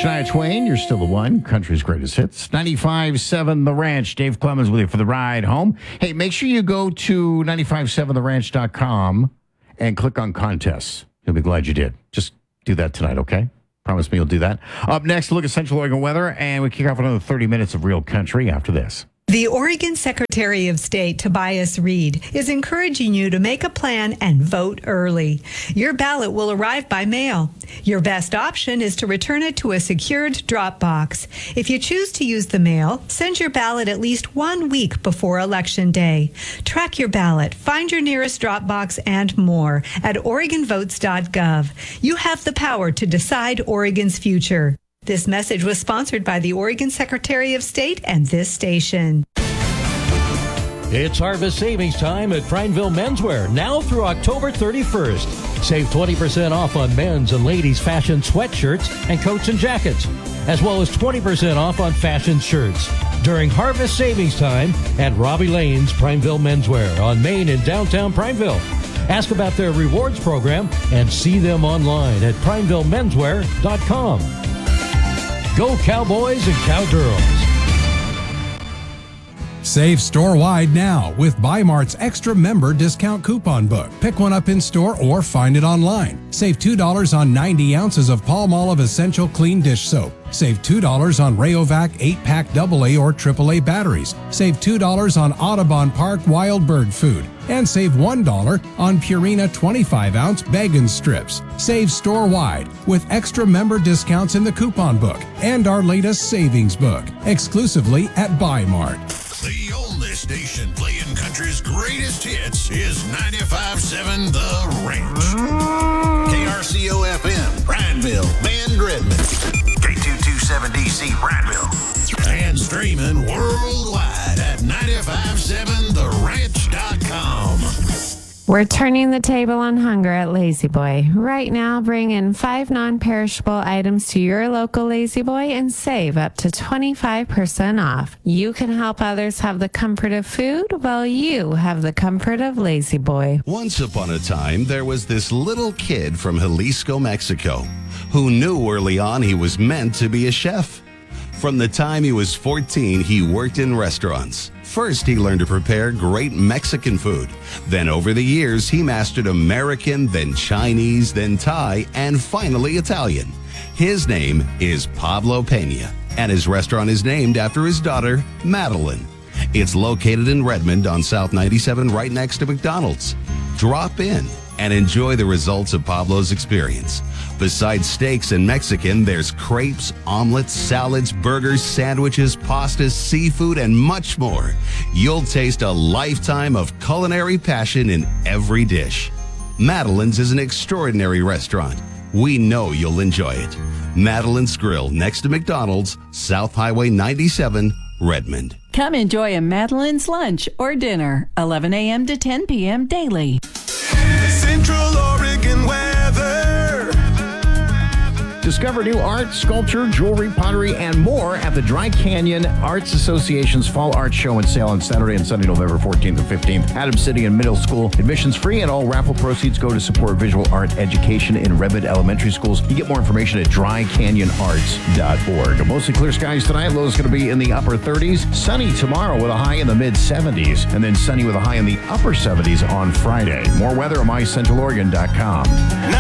Shania Twain, You're Still the One, country's greatest hits. 95.7 The Ranch. Dave Clemens with you for the ride home. Hey, make sure you go to 957theranch.com and click on contests. You'll be glad you did. Just do that tonight, okay? Promise me you'll do that. Up next, look at Central Oregon weather, and we kick off another 30 minutes of real country after this. The Oregon Secretary of State, Tobias Reed, is encouraging you to make a plan and vote early. Your ballot will arrive by mail. Your best option is to return it to a secured drop box. If you choose to use the mail, send your ballot at least 1 week before Election Day. Track your ballot, find your nearest drop box, and more at OregonVotes.gov. You have the power to decide Oregon's future. This message was sponsored by the Oregon Secretary of State and this station. It's harvest savings time at Prineville Menswear, now through October 31st. Save 20% off on men's and ladies' fashion sweatshirts and coats and jackets, as well as 20% off on fashion shirts during harvest savings time at Robbie Lane's Prineville Menswear on Main in downtown Prineville. Ask about their rewards program and see them online at PrinevilleMenswear.com. Go Cowboys and Cowgirls. Save store-wide now with Bi-Mart's Extra Member Discount Coupon Book. Pick one up in store or find it online. Save $2 on 90 ounces of Palmolive Essential Clean Dish Soap. Save $2 on Rayovac 8-pack AA or AAA batteries. Save $2 on Audubon Park Wild Bird Food. And save $1 on Purina 25-ounce bacon strips. Save store-wide with extra member discounts in the coupon book and our latest savings book, exclusively at Bi-Mart. The oldest station playing country's greatest hits is 95.7 The Ranch. KRCO-FM, Prineville, Bend, Redmond. K227DC, Prineville. And streaming worldwide at 957theranch.com. We're turning the table on hunger at Lazy Boy. Right now, bring in 5 non-perishable items to your local Lazy Boy and save up to 25% off. You can help others have the comfort of food while you have the comfort of Lazy Boy. Once upon a time, there was this little kid from Jalisco, Mexico, who knew early on he was meant to be a chef. From the time he was 14, he worked in restaurants. First, he learned to prepare great Mexican food. Then over the years, he mastered American, then Chinese, then Thai, and finally Italian. His name is Pablo Pena, and his restaurant is named after his daughter, Madeline. It's located in Redmond on South 97, right next to McDonald's. Drop in and enjoy the results of Pablo's experience. Besides steaks and Mexican, there's crepes, omelets, salads, burgers, sandwiches, pastas, seafood, and much more. You'll taste a lifetime of culinary passion in every dish. Madeline's is an extraordinary restaurant. We know you'll enjoy it. Madeline's Grill, next to McDonald's, South Highway 97, Redmond. Come enjoy a Madeline's lunch or dinner, 11 a.m. to 10 p.m. daily. Central Oregon weather. Discover new art, sculpture, jewelry, pottery, and more at the Dry Canyon Arts Association's Fall Art Show and Sale on Saturday and Sunday, November 14th and 15th. Adams City and Middle School. Admissions free, and all raffle proceeds go to support visual art education in Redmond elementary schools. You get more information at drycanyonarts.org. Mostly clear skies tonight. Low is going to be in the upper 30s. Sunny tomorrow with a high in the mid-70s. And then sunny with a high in the upper 70s on Friday. More weather at mycentraloregon.com.